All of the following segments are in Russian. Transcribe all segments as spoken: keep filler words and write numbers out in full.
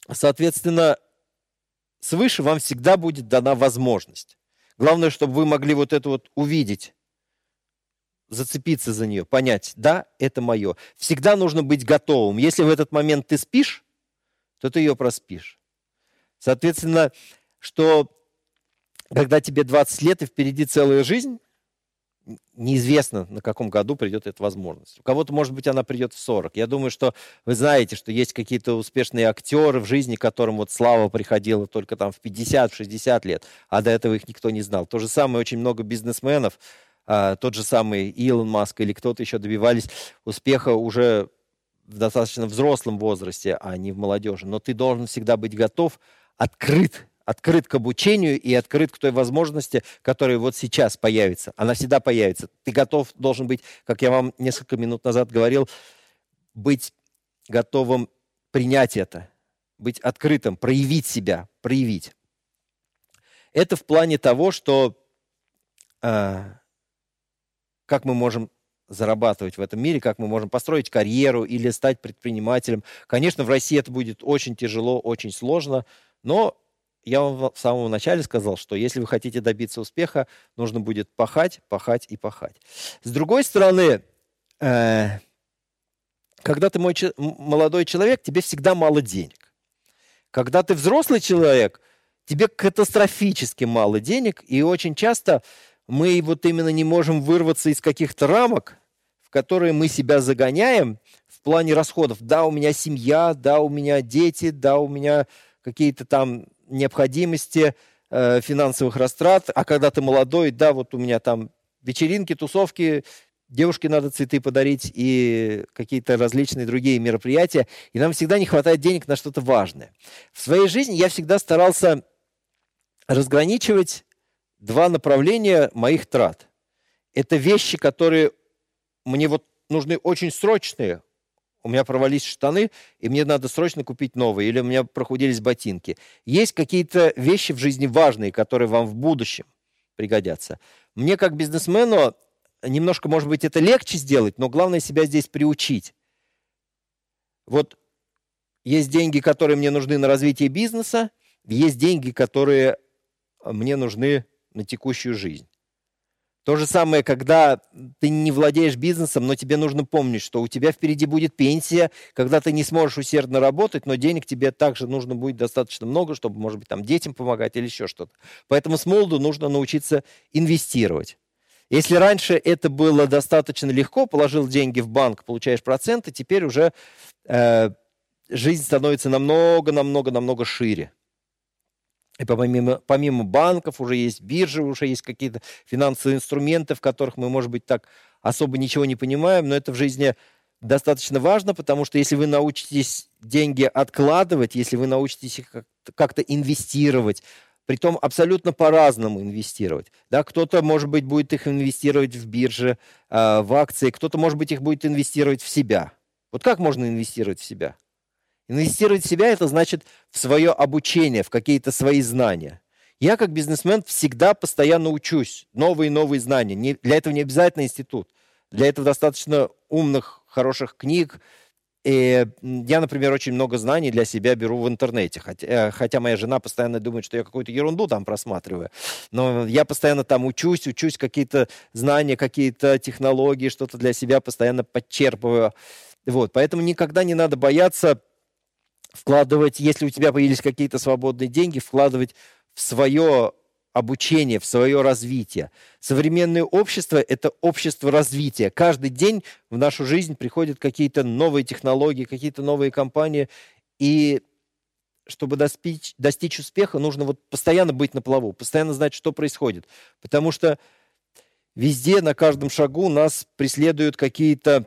Соответственно, свыше вам всегда будет дана возможность. Главное, чтобы вы могли вот это вот увидеть, зацепиться за нее, понять, да, это мое. Всегда нужно быть готовым. Если в этот момент ты спишь, то ты ее проспишь. Соответственно, что когда тебе двадцать лет и впереди целая жизнь, неизвестно, на каком году придет эта возможность. У кого-то, может быть, она придет в сорок. Я думаю, что вы знаете, что есть какие-то успешные актеры в жизни, которым вот слава приходила только там в пятьдесят-шестьдесят лет, а до этого их никто не знал. То же самое очень много бизнесменов, а, тот же самый Илон Маск или кто-то еще добивались успеха уже в достаточно взрослом возрасте, а не в молодежи. Но ты должен всегда быть готов, открыт, открыт к обучению и открыт к той возможности, которая вот сейчас появится. Она всегда появится. Ты готов, должен быть, как я вам несколько минут назад говорил, быть готовым принять это, быть открытым, проявить себя, проявить. Это в плане того, что э, как мы можем зарабатывать в этом мире, как мы можем построить карьеру или стать предпринимателем. Конечно, в России это будет очень тяжело, очень сложно, но я вам в самом начале сказал, что если вы хотите добиться успеха, нужно будет пахать, пахать и пахать. С другой стороны, э, когда ты мой, молодой человек, тебе всегда мало денег. Когда ты взрослый человек, тебе катастрофически мало денег, и очень часто мы вот именно не можем вырваться из каких-то рамок, в которые мы себя загоняем в плане расходов. Да, у меня семья, да, у меня дети, да, у меня какие-то там необходимости э, финансовых растрат, а когда ты молодой, да, вот у меня там вечеринки, тусовки, девушке надо цветы подарить и какие-то различные другие мероприятия, и нам всегда не хватает денег на что-то важное. В своей жизни я всегда старался разграничивать два направления моих трат. Это вещи, которые мне вот нужны очень срочные. У меня порвались штаны, и мне надо срочно купить новые, или у меня прохудились ботинки. Есть какие-то вещи в жизни важные, которые вам в будущем пригодятся. Мне, как бизнесмену, немножко, может быть, это легче сделать, но главное себя здесь приучить. Вот есть деньги, которые мне нужны на развитие бизнеса, есть деньги, которые мне нужны на текущую жизнь. То же самое, когда ты не владеешь бизнесом, но тебе нужно помнить, что у тебя впереди будет пенсия, когда ты не сможешь усердно работать, но денег тебе также нужно будет достаточно много, чтобы, может быть, там детям помогать или еще что-то. Поэтому с молоду нужно научиться инвестировать. Если раньше это было достаточно легко, положил деньги в банк, получаешь проценты, теперь уже э, жизнь становится намного-намного-намного шире. И помимо, помимо банков уже есть биржи, уже есть какие-то финансовые инструменты, в которых мы, может быть, так особо ничего не понимаем, но это в жизни достаточно важно, потому что если вы научитесь деньги откладывать, если вы научитесь их как-то инвестировать, притом абсолютно по-разному инвестировать. Да, кто-то, может быть, будет их инвестировать в бирже, э, в акции, кто-то, может быть, их будет инвестировать в себя. Вот как можно инвестировать в себя? Инвестировать в себя – это значит в свое обучение, в какие-то свои знания. Я, как бизнесмен, всегда постоянно учусь. Новые и новые знания. Не, для этого не обязательно институт. Для этого достаточно умных, хороших книг. И я, например, очень много знаний для себя беру в интернете. Хотя, хотя моя жена постоянно думает, что я какую-то ерунду там просматриваю. Но я постоянно там учусь, учусь какие-то знания, какие-то технологии, что-то для себя постоянно подчерпываю. Вот. Поэтому никогда не надо бояться вкладывать, если у тебя появились какие-то свободные деньги, вкладывать в свое обучение, в свое развитие. Современное общество – это общество развития. Каждый день в нашу жизнь приходят какие-то новые технологии, какие-то новые компании. И чтобы достичь, достичь успеха, нужно вот постоянно быть на плаву, постоянно знать, что происходит. Потому что везде, на каждом шагу нас преследуют какие-то,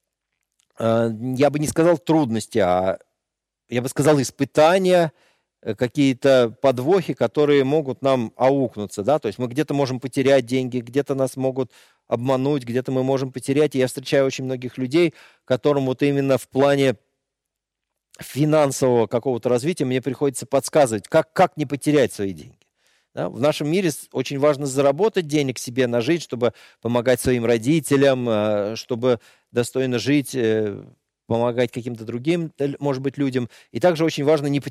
я бы не сказал трудности, а я бы сказал, испытания, какие-то подвохи, которые могут нам аукнуться, да, то есть мы где-то можем потерять деньги, где-то нас могут обмануть, где-то мы можем потерять, и я встречаю очень многих людей, которым вот именно в плане финансового какого-то развития мне приходится подсказывать, как, как не потерять свои деньги. Да? В нашем мире очень важно заработать денег себе на жизнь, чтобы помогать своим родителям, чтобы достойно жить, помогать каким-то другим, может быть, людям. И также очень важно не потерять